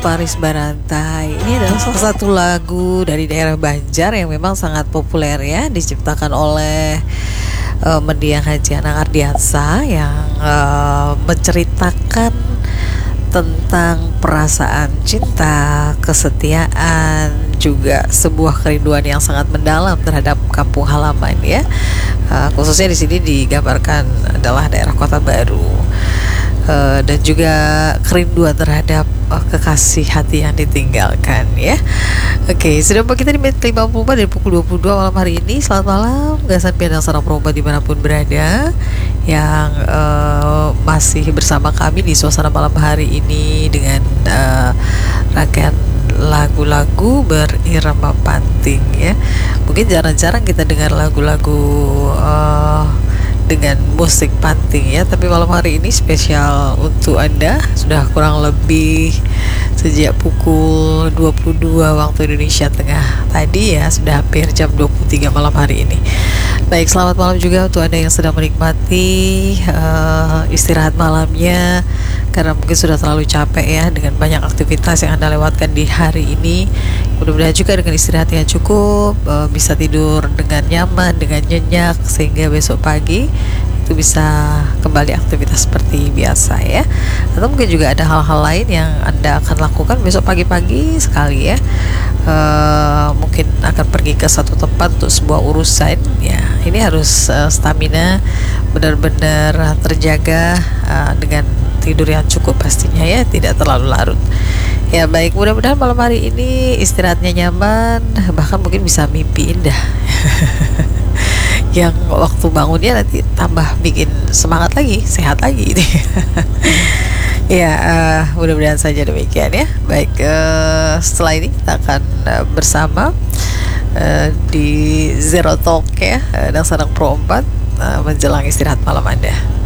Paris Barantai. Ini adalah salah satu lagu dari daerah Banjar yang memang sangat populer ya, diciptakan oleh mendiang Haji Anang Ardiansa yang menceritakan tentang perasaan cinta, kesetiaan, juga sebuah kerinduan yang sangat mendalam terhadap kampung halaman ya. Khususnya di sini digambarkan adalah daerah Kota Baru. Dan juga kerinduan terhadap kekasih hati yang ditinggalkan ya. Oke, sudah kita di menit 54 dari pukul 22 malam hari ini. Selamat malam Gasan Pianang Sarang Perobat dimanapun berada, yang masih bersama kami di suasana malam hari ini dengan rangkaian lagu-lagu berirama panting ya. Mungkin jarang-jarang kita dengar lagu-lagu dengan musik panting ya, tapi malam hari ini spesial untuk Anda. Sudah kurang lebih sejak pukul 22 waktu Indonesia Tengah tadi ya, sudah hampir jam 23 malam hari ini. Baik, selamat malam juga untuk Anda yang sedang menikmati istirahat malamnya, karena mungkin sudah terlalu capek ya dengan banyak aktivitas yang Anda lewatkan di hari ini. Mudah-mudahan juga dengan istirahat yang cukup, bisa tidur dengan nyaman, dengan nyenyak, sehingga besok pagi itu bisa kembali aktivitas seperti biasa ya. Atau mungkin juga ada hal-hal lain yang Anda akan lakukan besok pagi-pagi sekali ya. Mungkin akan pergi ke satu tempat untuk sebuah urusan ya. Ini harus stamina benar-benar terjaga dengan tidur yang cukup pastinya ya, tidak terlalu larut. Ya baik, mudah-mudahan malam hari ini istirahatnya nyaman, bahkan mungkin bisa mimpi indah yang waktu bangunnya nanti tambah bikin semangat lagi, sehat lagi ya. Mudah-mudahan saja demikian ya. Baik, setelah ini kita akan bersama di Zero Talk ya, dan Sarang Pro 4 menjelang istirahat malam Anda.